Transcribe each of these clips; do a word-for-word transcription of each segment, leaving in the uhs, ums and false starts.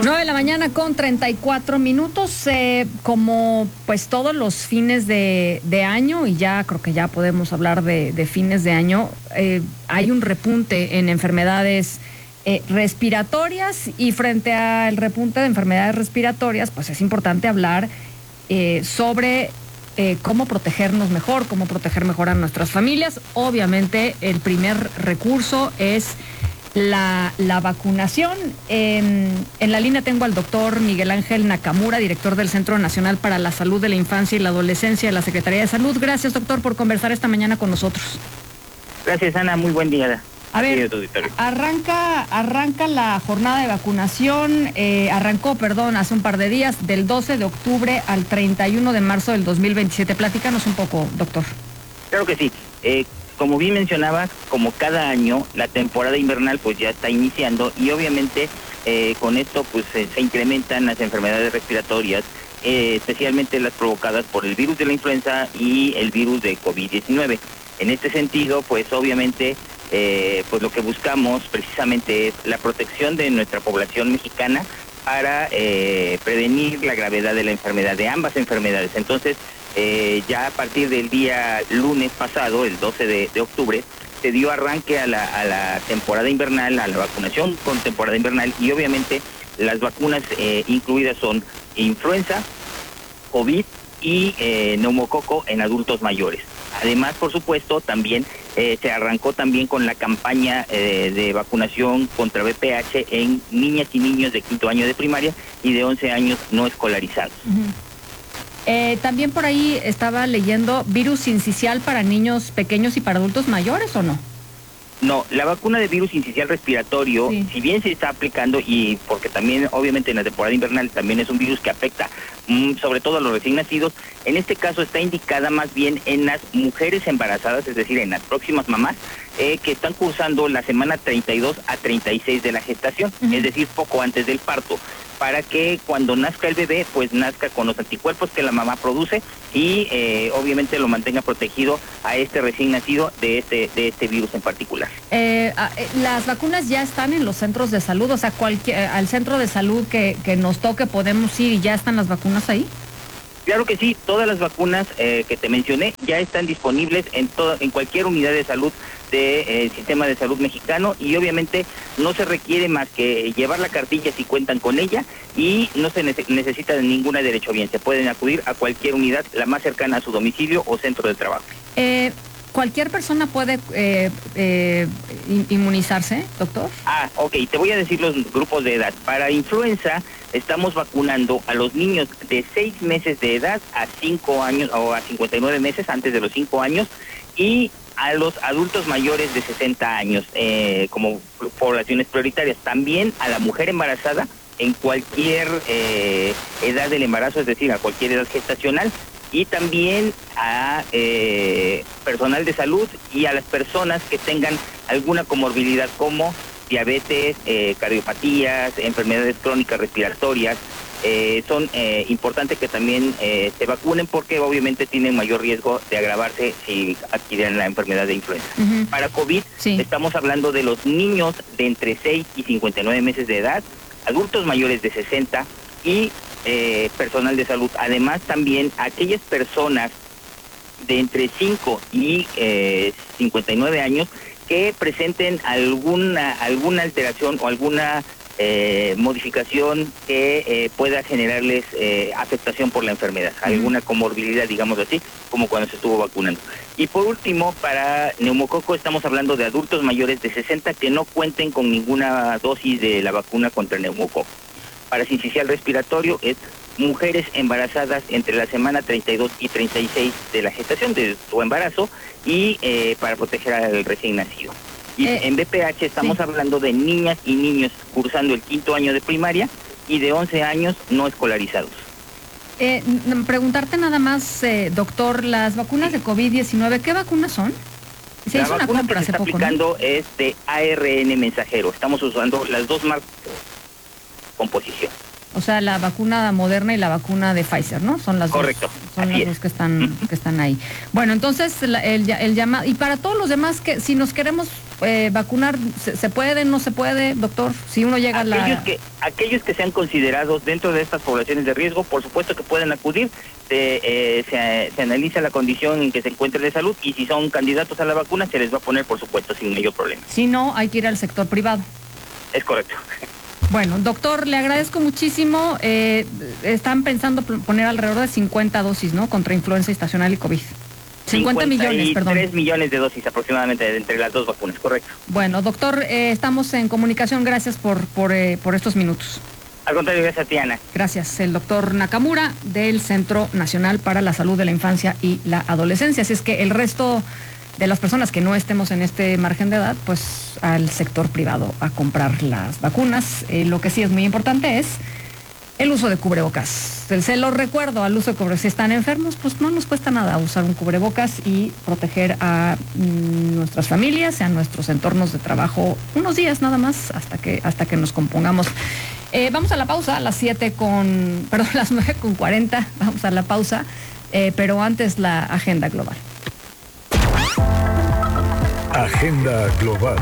nueve de la mañana con treinta y cuatro minutos, eh, como pues todos los fines de, de año, y ya creo que ya podemos hablar de, de fines de año, eh, hay un repunte en enfermedades eh, respiratorias, y frente al repunte de enfermedades respiratorias, pues es importante hablar eh, sobre eh, cómo protegernos mejor, cómo proteger mejor a nuestras familias. Obviamente el primer recurso es La, la vacunación. En, en la línea tengo al doctor Miguel Ángel Nakamura, director del Centro Nacional para la Salud de la Infancia y la Adolescencia de la Secretaría de Salud. Gracias, doctor, por conversar esta mañana con nosotros. Gracias, Ana. Muy buen día. A ver, arranca, arranca la jornada de vacunación, eh, arrancó, perdón, hace un par de días, del doce de octubre al treinta y uno de marzo del dos mil veintisiete. Platícanos un poco, doctor. Claro que sí. Eh, Como bien mencionabas, como cada año, la temporada invernal pues ya está iniciando, y obviamente eh, con esto pues eh, se incrementan las enfermedades respiratorias, eh, especialmente las provocadas por el virus de la influenza y el virus de COVID diecinueve. En este sentido, pues obviamente eh, pues lo que buscamos precisamente es la protección de nuestra población mexicana para eh, prevenir la gravedad de la enfermedad, de ambas enfermedades. Entonces, Eh, ya a partir del día lunes pasado, el doce de, de octubre, se dio arranque a la, a la temporada invernal, a la vacunación con temporada invernal, y obviamente las vacunas eh, incluidas son influenza, COVID y eh, neumococo en adultos mayores. Además, por supuesto, también eh, se arrancó también con la campaña eh, de vacunación contra V P H en niñas y niños de quinto año de primaria y de once años no escolarizados. Uh-huh. Eh, también por ahí estaba leyendo virus sincicial para niños pequeños y para adultos mayores, ¿o no? No, la vacuna de virus sincicial respiratorio, sí, si bien se está aplicando, y porque también obviamente en la temporada invernal también es un virus que afecta mmm, sobre todo a los recién nacidos, en este caso está indicada más bien en las mujeres embarazadas, es decir, en las próximas mamás, eh, que están cursando la semana treinta y dos a treinta y seis de la gestación, uh-huh. es decir, poco antes del parto, para que cuando nazca el bebé, pues nazca con los anticuerpos que la mamá produce y eh, obviamente lo mantenga protegido a este recién nacido de este de este virus en particular. Eh, las vacunas ya están en los centros de salud, o sea, cualquier, al centro de salud que, que nos toque podemos ir y ya están las vacunas ahí. Claro que sí, todas las vacunas eh, que te mencioné ya están disponibles en todo, en cualquier unidad de salud del de, eh, sistema de salud mexicano, y obviamente no se requiere más que llevar la cartilla si cuentan con ella, y no se nece- necesita de ninguna derechohabiencia. Pueden acudir a cualquier unidad, la más cercana a su domicilio o centro de trabajo. Eh, ¿Cualquier persona puede eh, eh, inmunizarse, doctor? Ah, ok, te voy a decir los grupos de edad. Para influenza estamos vacunando a los niños de seis meses de edad a cinco años o a cincuenta y nueve meses, antes de los cinco años, y a los adultos mayores de sesenta años eh, como poblaciones prioritarias. También a la mujer embarazada en cualquier eh, edad del embarazo, es decir, a cualquier edad gestacional, y también a eh, personal de salud y a las personas que tengan alguna comorbilidad como diabetes, eh, cardiopatías, enfermedades crónicas respiratorias. Eh, son eh, importantes que también eh, se vacunen, porque obviamente tienen mayor riesgo de agravarse si adquieren la enfermedad de influenza. Uh-huh. Para COVID, sí, estamos hablando de los niños de entre seis y cincuenta y nueve meses de edad, adultos mayores de sesenta y eh, personal de salud. Además, también aquellas personas de entre cinco y eh, cincuenta y nueve años que presenten alguna alguna alteración o alguna Eh, modificación que eh, pueda generarles eh, afectación por la enfermedad, uh-huh. alguna comorbilidad, digamos así, como cuando se estuvo vacunando. Y por último, para neumococo estamos hablando de adultos mayores de sesenta que no cuenten con ninguna dosis de la vacuna contra el neumococo. Para sincicial respiratorio es mujeres embarazadas entre la semana treinta y dos y treinta y seis de la gestación, de su embarazo, y eh, para proteger al recién nacido. Y eh, en V P H estamos sí. hablando de niñas y niños cursando el quinto año de primaria y de once años no escolarizados. Eh, preguntarte nada más, eh, doctor, las vacunas de COVID diecinueve, ¿qué vacunas son? Se la hizo vacuna una compra que se está poco, aplicando, ¿no?, es de A R N mensajero. Estamos usando las dos marcas de composición. O sea, la vacuna Moderna y la vacuna de Pfizer, ¿no? Son las Correcto. Dos, son las dos que están que están ahí. Bueno, entonces el, el, el llamado, y para todos los demás que si nos queremos eh, vacunar? ¿Se, ¿Se puede, no se puede, doctor? Si uno llega aquellos a la... Que, aquellos que sean considerados dentro de estas poblaciones de riesgo, por supuesto que pueden acudir, se, eh, se, se analiza la condición en que se encuentren de salud y si son candidatos a la vacuna se les va a poner, por supuesto, sin mayor problema. Si no, hay que ir al sector privado. Es correcto. Bueno, doctor, le agradezco muchísimo. Eh, están pensando poner alrededor de cincuenta dosis, ¿no? Contra influenza estacional y COVID. cincuenta millones, perdón. tres millones de dosis aproximadamente entre las dos vacunas, correcto. Bueno, doctor, eh, estamos en comunicación. Gracias por, por, eh, por estos minutos. Al contrario, gracias a ti, Ana. Gracias. El doctor Nakamura del Centro Nacional para la Salud de la Infancia y la Adolescencia. Así es que el resto de las personas que no estemos en este margen de edad, pues al sector privado a comprar las vacunas. Eh, lo que sí es muy importante es el uso de cubrebocas. Se lo recuerdo al uso de cubrebocas. Si están enfermos, pues no nos cuesta nada usar un cubrebocas y proteger a mm, nuestras familias, a nuestros entornos de trabajo unos días nada más hasta que, hasta que nos compongamos. Eh, vamos a la pausa a las siete con, perdón, a las nueve con cuarenta. Vamos a la pausa, eh, pero antes la agenda global. Agenda global.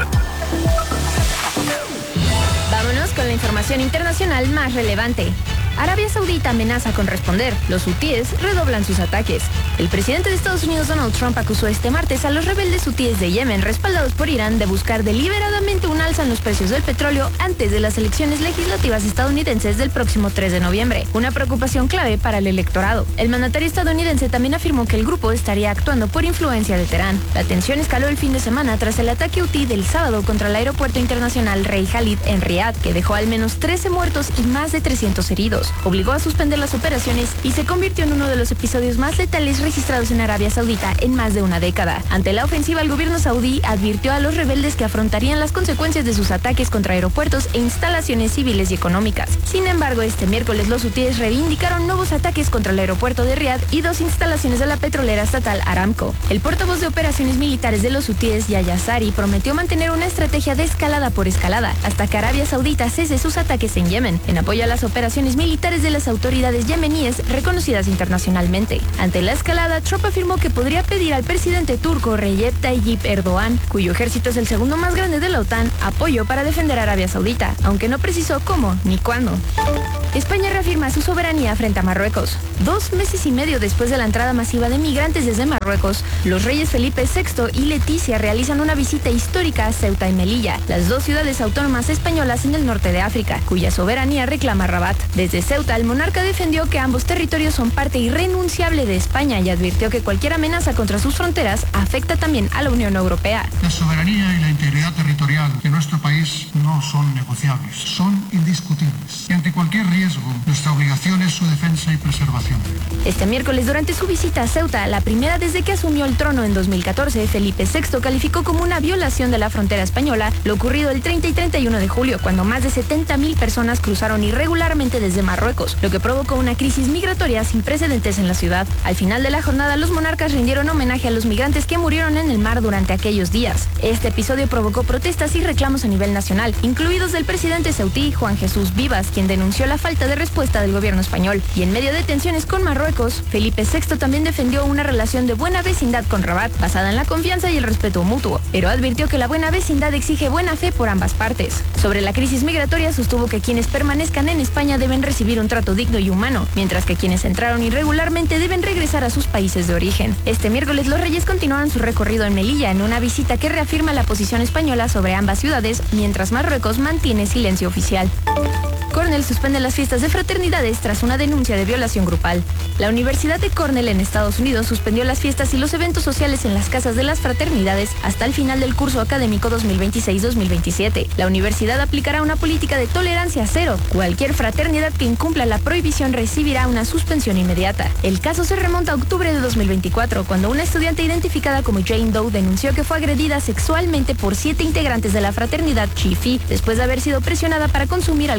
Vámonos con la información internacional más relevante. Arabia Saudita amenaza con responder. Los hutíes redoblan sus ataques. El presidente de Estados Unidos, Donald Trump, acusó este martes a los rebeldes hutíes de Yemen, respaldados por Irán, de buscar deliberadamente un alza en los precios del petróleo antes de las elecciones legislativas estadounidenses del próximo tres de noviembre. Una preocupación clave para el electorado. El mandatario estadounidense también afirmó que el grupo estaría actuando por influencia de Teherán. La tensión escaló el fin de semana tras el ataque hutí del sábado contra el aeropuerto internacional Rey Khalid en Riad, que dejó al menos trece muertos y más de trescientos heridos. Obligó a suspender las operaciones y se convirtió en uno de los episodios más letales registrados en Arabia Saudita en más de una década. Ante la ofensiva, el gobierno saudí advirtió a los rebeldes que afrontarían las consecuencias de sus ataques contra aeropuertos e instalaciones civiles y económicas. Sin embargo, este miércoles los hutíes reivindicaron nuevos ataques contra el aeropuerto de Riad y dos instalaciones de la petrolera estatal Aramco. El portavoz de operaciones militares de los hutíes, Yahya Sari, prometió mantener una estrategia de escalada por escalada hasta que Arabia Saudita cese sus ataques en Yemen, en apoyo a las operaciones militares de las autoridades yemeníes reconocidas internacionalmente. Ante la escalada, Trump afirmó que podría pedir al presidente turco Recep Tayyip Erdogan, cuyo ejército es el segundo más grande de la OTAN, apoyo para defender a Arabia Saudita, aunque no precisó cómo ni cuándo. España reafirma su soberanía frente a Marruecos. Dos meses y medio después de la entrada masiva de migrantes desde Marruecos, los reyes Felipe sexto y Leticia realizan una visita histórica a Ceuta y Melilla, las dos ciudades autónomas españolas en el norte de África, cuya soberanía reclama Rabat. Desde Ceuta, el monarca defendió que ambos territorios son parte irrenunciable de España y advirtió que cualquier amenaza contra sus fronteras afecta también a la Unión Europea. La soberanía y la integridad territorial de nuestro país no son negociables, son indiscutibles. Y ante cualquier riesgo, nuestra obligación es su defensa y preservación. Este miércoles, durante su visita a Ceuta, la primera desde que asumió el trono en dos mil catorce, Felipe sexto calificó como una violación de la frontera española lo ocurrido el treinta y treinta y uno de julio, cuando más de setenta mil personas cruzaron irregularmente desde Marruecos, lo que provocó una crisis migratoria sin precedentes en la ciudad. Al final de la jornada, los monarcas rindieron homenaje a los migrantes que murieron en el mar durante aquellos días. Este episodio provocó protestas y reclamos a nivel nacional, incluidos del presidente ceutí, Juan Jesús Vivas, quien denunció la falta de respuesta del gobierno español. Y en medio de tensiones con Marruecos, Felipe sexto también defendió una relación de buena vecindad con Rabat, basada en la confianza y el respeto mutuo, pero advirtió que la buena vecindad exige buena fe por ambas partes. Sobre la crisis migratoria, sostuvo que quienes permanezcan en España deben recibir un trato digno y humano, mientras que quienes entraron irregularmente deben regresar a sus países de origen. Este miércoles, los reyes continúan su recorrido en Melilla en una visita que reafirma la posición española sobre ambas ciudades, mientras Marruecos mantiene silencio oficial. Cornell suspende las fiestas de fraternidades tras una denuncia de violación grupal. La Universidad de Cornell en Estados Unidos suspendió las fiestas y los eventos sociales en las casas de las fraternidades hasta el final del curso académico dos mil veintiséis dos mil veintisiete. La universidad aplicará una política de tolerancia cero. Cualquier fraternidad que incumpla la prohibición recibirá una suspensión inmediata. El caso se remonta a octubre de dos mil veinticuatro, cuando una estudiante identificada como Jane Doe denunció que fue agredida sexualmente por siete integrantes de la fraternidad Chi Phi después de haber sido presionada para consumir alcohol y que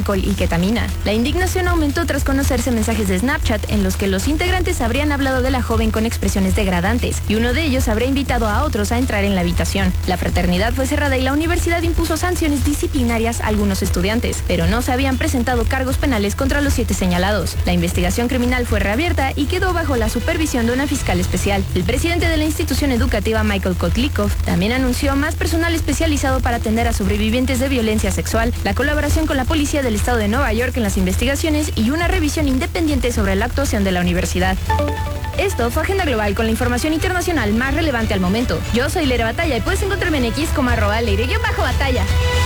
ketamina. La indignación aumentó tras conocerse mensajes de Snapchat en los que los integrantes habrían hablado de la joven con expresiones degradantes, y uno de ellos habría invitado a otros a entrar en la habitación. La fraternidad fue cerrada y la universidad impuso sanciones disciplinarias a algunos estudiantes, pero no se habían presentado cargos penales contra los siete señalados. La investigación criminal fue reabierta y quedó bajo la supervisión de una fiscal especial. El presidente de la institución educativa, Michael Kotlikov, también anunció más personal especializado para atender a sobrevivientes de violencia sexual, la colaboración con la policía del estado de Nueva York en las investigaciones y una revisión independiente sobre la actuación de la universidad. Esto fue Agenda Global con la información internacional más relevante al momento. Yo soy Leire Batalla y puedes encontrarme en X como arroba Leire-Batalla.